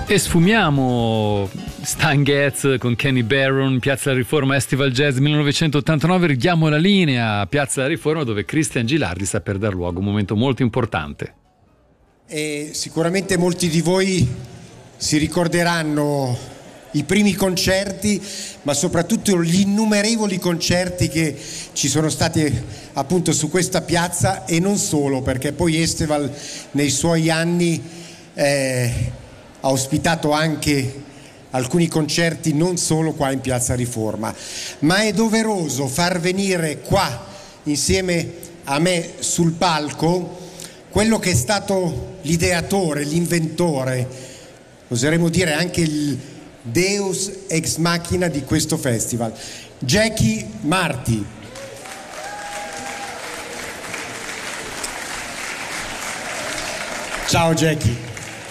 E sfumiamo Stan Getz con Kenny Barron, Piazza della Riforma, Festival Jazz 1989. Ridiamo la linea a Piazza della Riforma, dove Christian Gilardi sta per dar luogo a un momento molto importante. E sicuramente molti di voi si ricorderanno i primi concerti, ma soprattutto gli innumerevoli concerti che ci sono stati appunto su questa piazza, e non solo, perché poi Esteval nei suoi anni ha ospitato anche alcuni concerti non solo qua in Piazza Riforma, ma è doveroso far venire qua insieme a me sul palco quello che è stato l'ideatore, l'inventore, oseremo dire anche il Deus ex machina di questo festival, Jackie Marti. Ciao Jackie.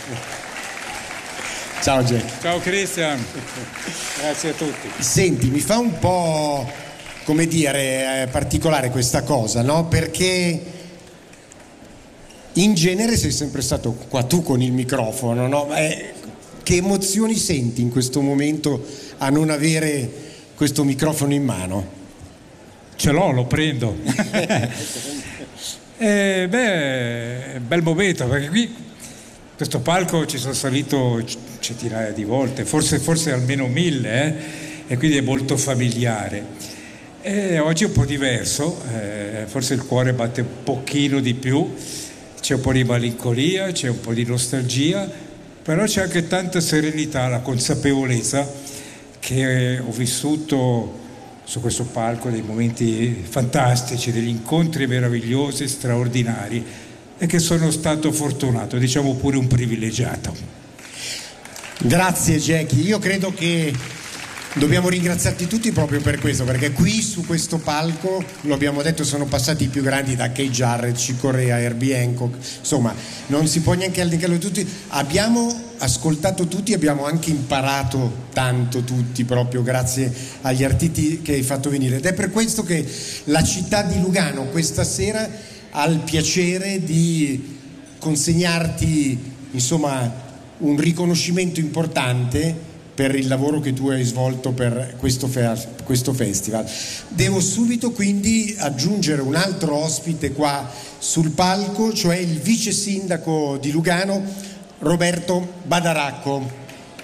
Ciao Jackie. Ciao Christian, grazie a tutti. Senti, mi fa un po', come dire, particolare questa cosa, no? Perché in genere sei sempre stato qua tu con il microfono, no? Che emozioni senti in questo momento a non avere questo microfono in mano? Ce l'ho, lo prendo. Bel momento, perché qui questo palco ci sono salito centinaia di volte, forse almeno 1000, e quindi è molto familiare. Oggi è un po' diverso, forse il cuore batte un pochino di più, c'è un po' di malinconia, c'è un po' di nostalgia, però c'è anche tanta serenità, la consapevolezza che ho vissuto su questo palco dei momenti fantastici, degli incontri meravigliosi, straordinari, e che sono stato fortunato, diciamo pure un privilegiato. Grazie Jackie, io credo che dobbiamo ringraziarti tutti proprio per questo, perché qui su questo palco, lo abbiamo detto, sono passati i più grandi, da Keith Jarrett, Chick Corea, Herbie Hancock, insomma non si può neanche elencarlo tutti. Abbiamo ascoltato tutti, abbiamo anche imparato tanto tutti, proprio grazie agli artisti che hai fatto venire, ed è per questo che la città di Lugano questa sera ha il piacere di consegnarti, insomma, un riconoscimento importante per il lavoro che tu hai svolto per questo festival. Devo subito quindi aggiungere un altro ospite qua sul palco, cioè il vice sindaco di Lugano, Roberto Badaracco.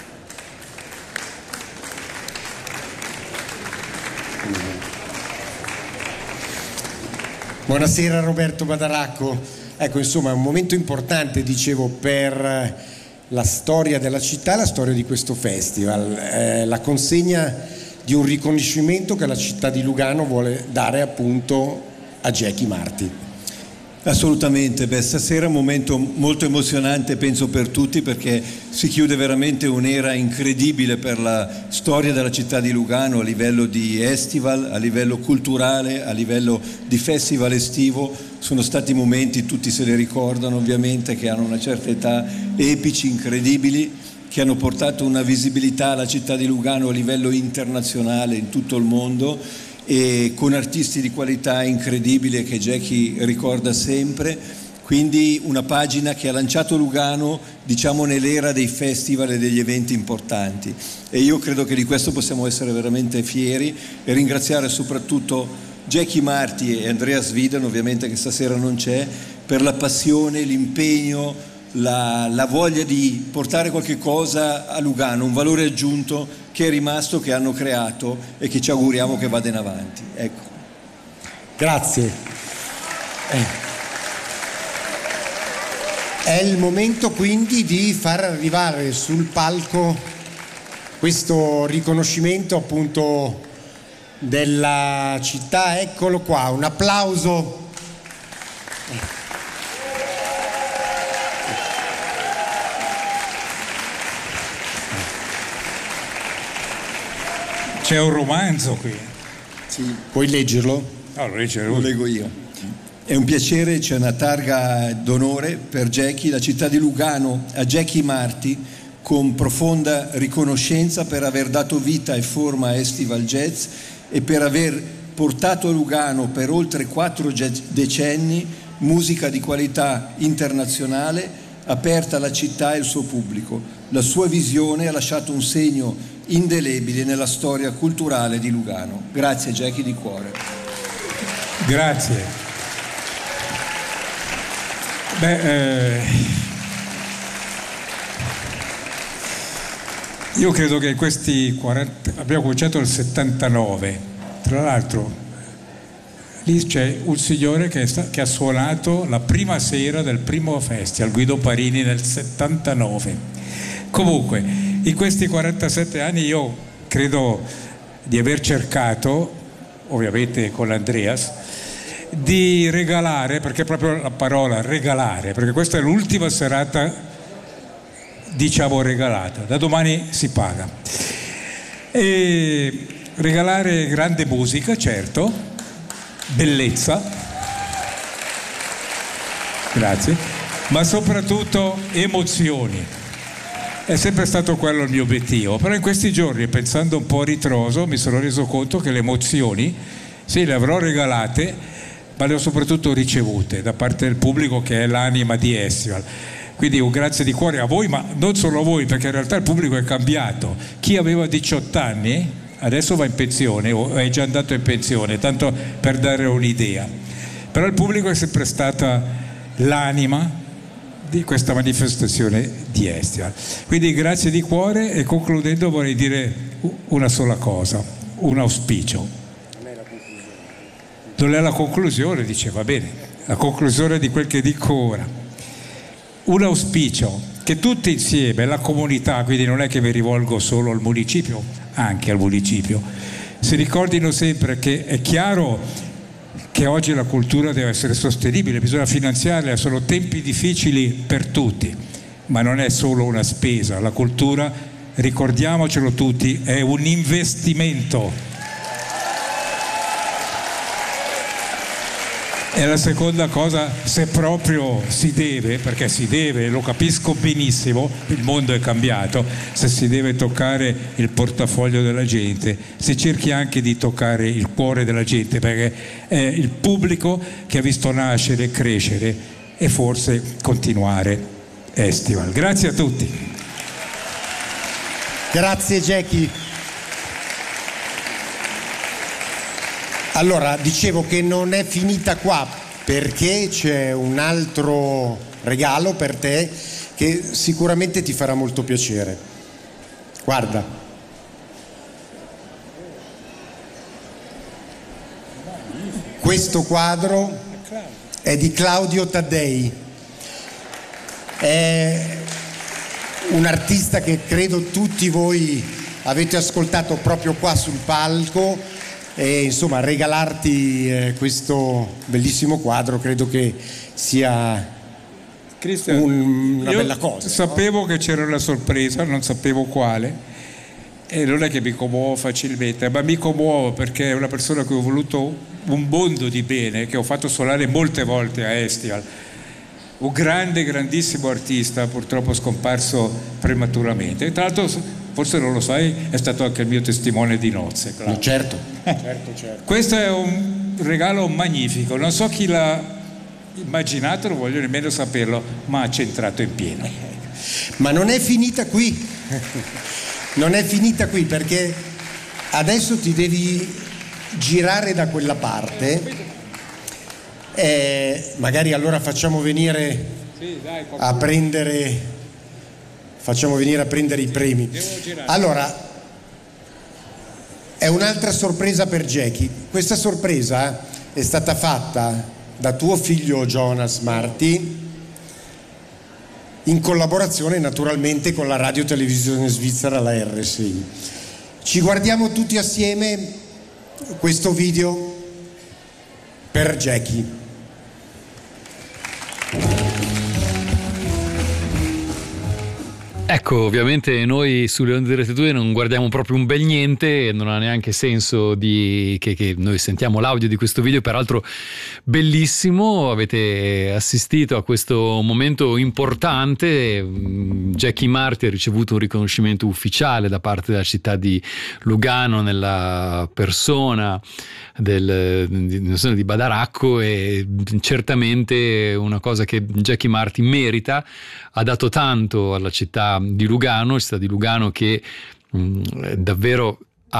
Buonasera Roberto Badaracco. Ecco, insomma, è un momento importante, dicevo, per la storia della città, la storia di questo festival, la consegna di un riconoscimento che la città di Lugano vuole dare appunto a Jackie Marti. Assolutamente, stasera è un momento molto emozionante, penso per tutti, perché si chiude veramente un'era incredibile per la storia della città di Lugano a livello di festival, a livello culturale, a livello di festival estivo. Sono stati momenti, tutti se li ricordano ovviamente, che hanno una certa età, epici, incredibili, che hanno portato una visibilità alla città di Lugano a livello internazionale in tutto il mondo, e con artisti di qualità incredibile che Jackie ricorda sempre. Quindi una pagina che ha lanciato Lugano, diciamo, nell'era dei festival e degli eventi importanti, e io credo che di questo possiamo essere veramente fieri, e ringraziare soprattutto Jackie Marti e Andrea Svidan, ovviamente, che stasera non c'è, per la passione, l'impegno, la voglia di portare qualche cosa a Lugano, un valore aggiunto che è rimasto, che hanno creato e che ci auguriamo che vada in avanti. Ecco. Grazie. È il momento quindi di far arrivare sul palco questo riconoscimento appunto della città. Eccolo qua, un applauso. C'è un romanzo qui. Sì. Puoi leggerlo? No, lo leggo io. È un piacere, c'è una targa d'onore per Jackie, la città di Lugano, a Jackie Marti, con profonda riconoscenza per aver dato vita e forma a Festival Jazz e per aver portato a Lugano per oltre 4 decenni musica di qualità internazionale aperta alla città e al suo pubblico. La sua visione ha lasciato un segno indelebile nella storia culturale di Lugano. Grazie Jackie di cuore. Grazie. Io credo che questi 40, abbiamo cominciato nel 79, tra l'altro lì c'è un signore che ha suonato la prima sera del primo festival, Guido Parini, nel 79. Comunque, in questi 47 anni io credo di aver cercato, ovviamente con Andreas, di regalare, perché proprio la parola regalare, perché questa è l'ultima serata, diciamo, regalata, da domani si paga. E regalare grande musica, certo, bellezza, grazie, ma soprattutto emozioni. È sempre stato quello il mio obiettivo, però in questi giorni, pensando un po' a ritroso, mi sono reso conto che le emozioni, sì, le avrò regalate, ma le ho soprattutto ricevute da parte del pubblico, che è l'anima di Estival. Quindi un grazie di cuore a voi, ma non solo a voi, perché in realtà il pubblico è cambiato. Chi aveva 18 anni adesso va in pensione o è già andato in pensione, tanto per dare un'idea. Però il pubblico è sempre stata l'anima di questa manifestazione di Estival. Quindi grazie di cuore, e concludendo vorrei dire una sola cosa, un auspicio. Non è la conclusione, dice, va bene, la conclusione di quel che dico ora. Un auspicio che tutti insieme, la comunità, quindi non è che mi rivolgo solo al municipio, anche al municipio, si ricordino sempre che è chiaro che oggi la cultura deve essere sostenibile, bisogna finanziarla, sono tempi difficili per tutti, ma non è solo una spesa, la cultura, ricordiamocelo tutti, è un investimento. E la seconda cosa, se proprio si deve, perché si deve, lo capisco benissimo, il mondo è cambiato, se si deve toccare il portafoglio della gente, si cerchi anche di toccare il cuore della gente, perché è il pubblico che ha visto nascere, crescere e forse continuare Estival. Grazie a tutti. Grazie Jackie. Allora, dicevo che non è finita qua, perché c'è un altro regalo per te che sicuramente ti farà molto piacere. Guarda. Questo quadro è di Claudio Taddei. È un artista che credo tutti voi avete ascoltato proprio qua sul palco. E insomma, regalarti questo bellissimo quadro credo che sia una bella cosa. Sapevo, no? Che c'era una sorpresa, non sapevo quale, e non è che mi commuovo facilmente, ma mi commuovo perché è una persona che ho voluto un mondo di bene, che ho fatto suonare molte volte a Estival, un grandissimo artista, purtroppo scomparso prematuramente. E tra l'altro, forse non lo sai, è stato anche il mio testimone di nozze. Certo. Questo è un regalo magnifico, non so chi l'ha immaginato, non voglio nemmeno saperlo, ma ha centrato in pieno. Ma non è finita qui. Non è finita qui, perché adesso ti devi girare da quella parte. Magari allora facciamo venire a prendere i premi. Allora, è un'altra sorpresa per Jackie. Questa sorpresa è stata fatta da tuo figlio Jonas Marti, in collaborazione naturalmente con la radio televisione svizzera, la RSI. Ci guardiamo tutti assieme questo video per Jackie. Ecco, ovviamente noi sulle onde di Rete 2 non guardiamo proprio un bel niente, e non ha neanche senso che noi sentiamo l'audio di questo video, peraltro bellissimo. Avete assistito a questo momento importante. Jackie Marti ha ricevuto un riconoscimento ufficiale da parte della città di Lugano nella persona di Badaracco, e certamente una cosa che Jackie Marti merita. ha dato tanto alla città di Lugano, che davvero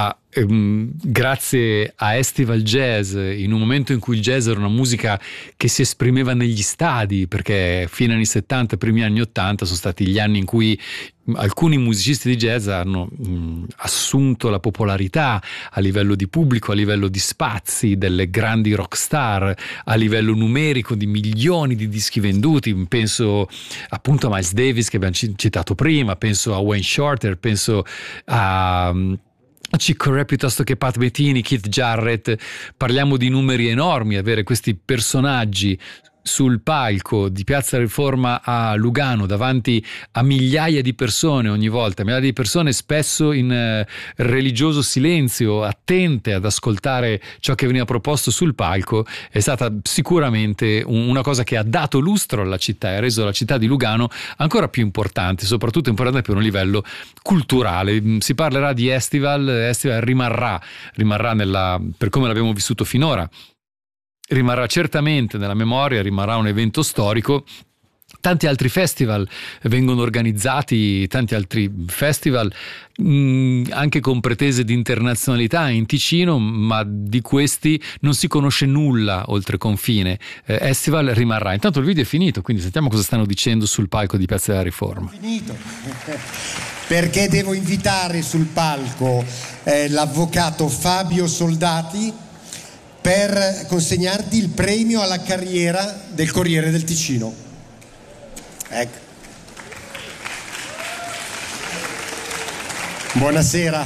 grazie a Estival Jazz, in un momento in cui il jazz era una musica che si esprimeva negli stadi, perché fine anni 70, primi anni 80 sono stati gli anni in cui alcuni musicisti di jazz hanno assunto la popolarità a livello di pubblico, a livello di spazi, delle grandi rock star, a livello numerico di milioni di dischi venduti. Penso appunto a Miles Davis, che abbiamo citato prima, penso a Wayne Shorter, penso a Chick Corea piuttosto che Pat Metheny, Keith Jarrett. Parliamo di numeri enormi. Avere questi personaggi sul palco di Piazza Riforma a Lugano davanti a migliaia di persone ogni volta, migliaia di persone spesso in religioso silenzio, attente ad ascoltare ciò che veniva proposto sul palco, è stata sicuramente una cosa che ha dato lustro alla città e ha reso la città di Lugano ancora più importante, soprattutto importante per un livello culturale. Si parlerà di Estival rimarrà per come l'abbiamo vissuto finora, rimarrà certamente nella memoria, rimarrà un evento storico. Tanti altri festival vengono organizzati, tanti altri festival anche con pretese di internazionalità in Ticino, ma di questi non si conosce nulla oltre confine. Estival rimarrà. Intanto il video è finito, quindi sentiamo cosa stanno dicendo sul palco di Piazza della Riforma. Finito. Perché devo invitare sul palco l'avvocato Fabio Soldati per consegnarti il premio alla carriera del Corriere del Ticino. Ecco. Buonasera.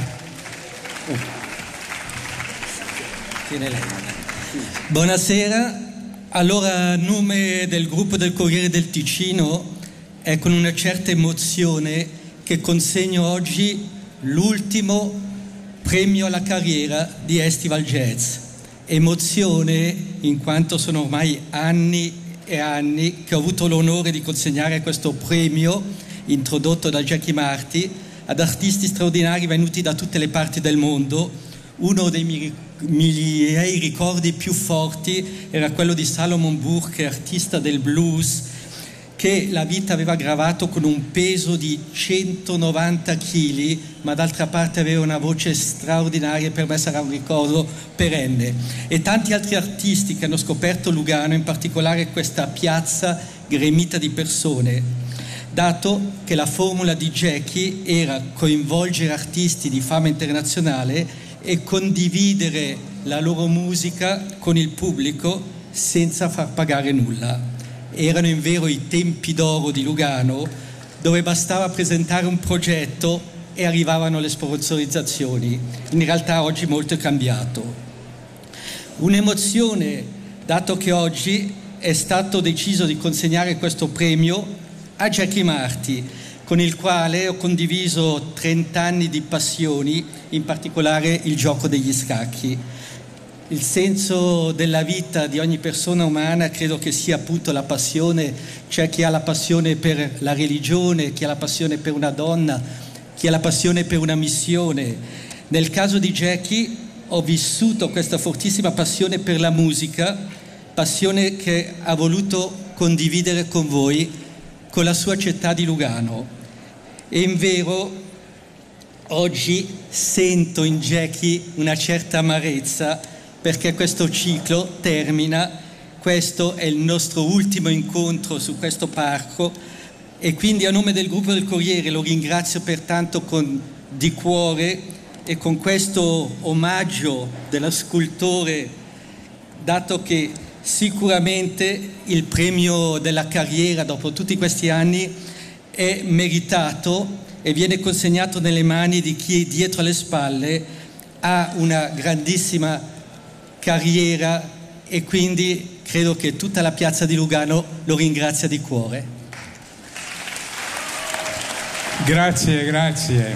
Buonasera. Allora, a nome del gruppo del Corriere del Ticino è con una certa emozione che consegno oggi l'ultimo premio alla carriera di Estival Jazz. Emozione in quanto sono ormai anni e anni che ho avuto l'onore di consegnare questo premio introdotto da Jackie Marti ad artisti straordinari venuti da tutte le parti del mondo. Uno dei miei ricordi più forti era quello di Salomon Burke, artista del blues, che la vita aveva gravato con un peso di 190 kg, ma d'altra parte aveva una voce straordinaria e per me sarà un ricordo perenne. E tanti altri artisti che hanno scoperto Lugano, in particolare questa piazza gremita di persone, dato che la formula di Jackie era coinvolgere artisti di fama internazionale e condividere la loro musica con il pubblico senza far pagare nulla. Erano in vero i tempi d'oro di Lugano, dove bastava presentare un progetto e arrivavano le sponsorizzazioni. In realtà oggi molto è cambiato. Un'emozione, dato che oggi è stato deciso di consegnare questo premio a Jackie Marti, con il quale ho condiviso 30 anni di passioni, in particolare il gioco degli scacchi. Il senso della vita di ogni persona umana credo che sia appunto la passione. C'è chi ha la passione per la religione, chi ha la passione per una donna, chi ha la passione per una missione. Nel caso di Jackie ho vissuto questa fortissima passione per la musica, passione che ha voluto condividere con voi, con la sua città di Lugano. E in vero oggi sento in Jackie una certa amarezza, perché questo ciclo termina. Questo è il nostro ultimo incontro su questo parco e quindi a nome del gruppo del Corriere lo ringrazio pertanto di cuore, e con questo omaggio dello scultore, dato che sicuramente il premio della carriera dopo tutti questi anni è meritato e viene consegnato nelle mani di chi dietro le spalle ha una grandissima carriera, e quindi credo che tutta la piazza di Lugano lo ringrazia di cuore. Grazie.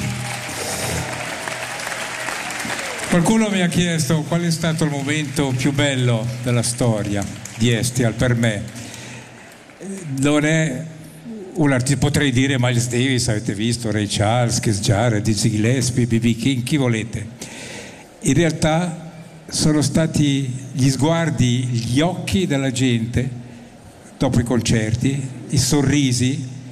Qualcuno mi ha chiesto qual è stato il momento più bello della storia di Estival. Per me non è un artista, potrei dire Miles Davis, avete visto, Ray Charles, Keith Jarrett, Dizzy Gillespie, B.B. King, chi volete. In realtà sono stati gli sguardi, gli occhi della gente dopo i concerti, i sorrisi,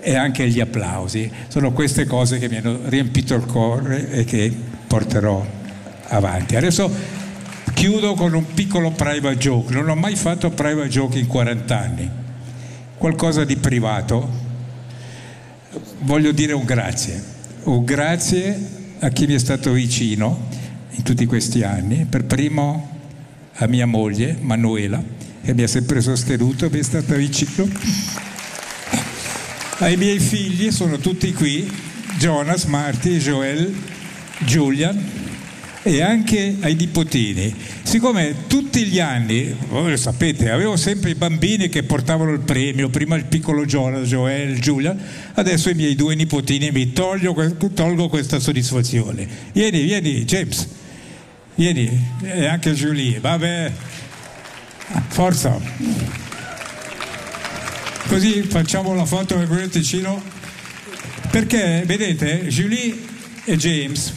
e anche gli applausi. Sono queste cose che mi hanno riempito il cuore e che porterò avanti. Adesso chiudo con un piccolo private joke. Non ho mai fatto private joke in 40 anni. Qualcosa di privato. Voglio dire un grazie a chi mi è stato vicino in tutti questi anni. Per primo a mia moglie Manuela, che mi ha sempre sostenuto, mi è stata vicino. Ai miei figli, sono tutti qui, Jonas, Marti, Joel, Julian, e anche ai nipotini. Siccome tutti gli anni, voi lo sapete, avevo sempre i bambini che portavano il premio, prima il piccolo Jonas, Joel, Julian, adesso i miei 2 nipotini mi tolgo questa soddisfazione. Vieni, James, vieni, e anche Julie, vabbè, forza. Così facciamo la foto con il Ticino, perché vedete Julie e James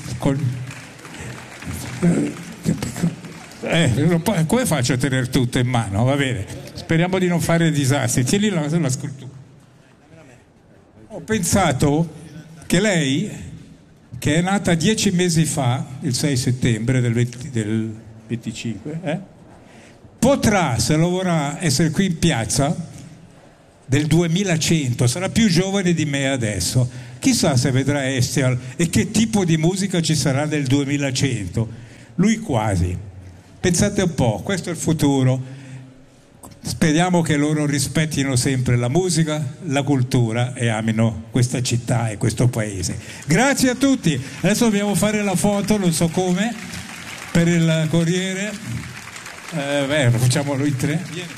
come faccio a tenere tutto in mano? Va bene, speriamo di non fare disastri. Tieni la scultura. Ho pensato che lei, che è nata 10 mesi fa, il 6 settembre del 25, potrà, se lo vorrà, essere qui in piazza del 2100, sarà più giovane di me adesso. Chissà se vedrà Estival e che tipo di musica ci sarà nel 2100. Lui quasi. Pensate un po', questo è il futuro. Speriamo che loro rispettino sempre la musica, la cultura e amino questa città e questo paese. Grazie a tutti. Adesso dobbiamo fare la foto, non so come, per il Corriere. Lo facciamo noi 3. Vieni.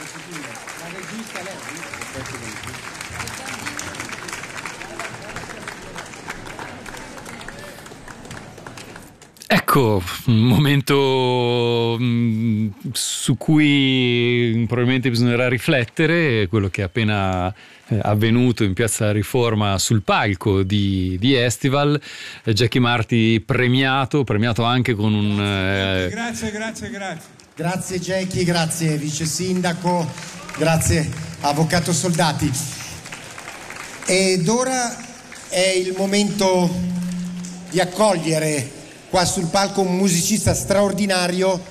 Ecco, un momento su cui probabilmente bisognerà riflettere, quello che è appena avvenuto in Piazza Riforma sul palco di Estival. Jackie Marti premiato anche con un... Grazie. Grazie Jackie, grazie Vice Sindaco, grazie Avvocato Soldati. Ed ora è il momento di accogliere qua sul palco un musicista straordinario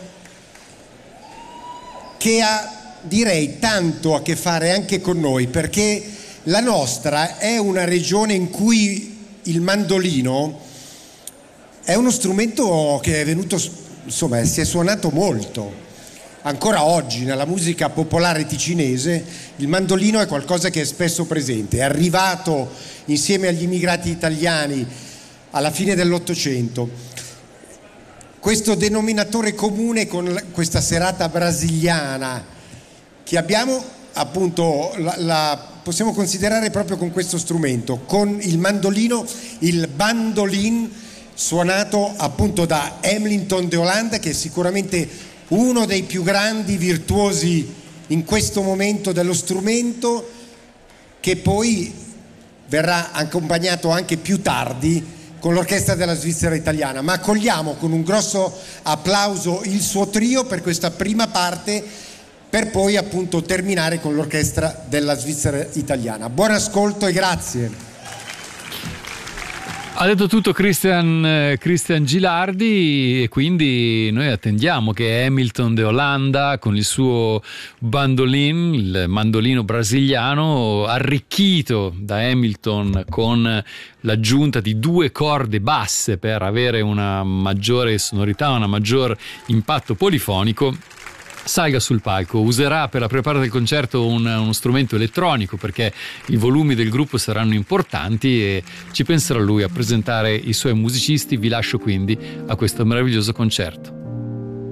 che ha, direi, tanto a che fare anche con noi, perché la nostra è una regione in cui il mandolino è uno strumento che è venuto, insomma, si è suonato molto. Ancora oggi nella musica popolare ticinese il mandolino è qualcosa che è spesso presente, è arrivato insieme agli immigrati italiani alla fine dell'Ottocento. Questo denominatore comune con questa serata brasiliana che abbiamo, appunto, possiamo considerare proprio con questo strumento, con il mandolino, il bandolin, suonato appunto da Hamilton de Holanda, che è sicuramente uno dei più grandi virtuosi in questo momento dello strumento, che poi verrà accompagnato anche più tardi con l'orchestra della Svizzera italiana. Ma accogliamo con un grosso applauso il suo trio per questa prima parte, per poi appunto terminare con l'orchestra della Svizzera italiana. Buon ascolto e grazie. Ha detto tutto Christian Gilardi, e quindi noi attendiamo che Hamilton de Holanda con il suo bandolin, il mandolino brasiliano, arricchito da Hamilton con l'aggiunta di 2 corde basse per avere una maggiore sonorità, un maggior impatto polifonico, salga sul palco. Userà per la prima parte del concerto uno strumento elettronico, perché i volumi del gruppo saranno importanti, e ci penserà lui a presentare i suoi musicisti. Vi lascio quindi a questo meraviglioso concerto.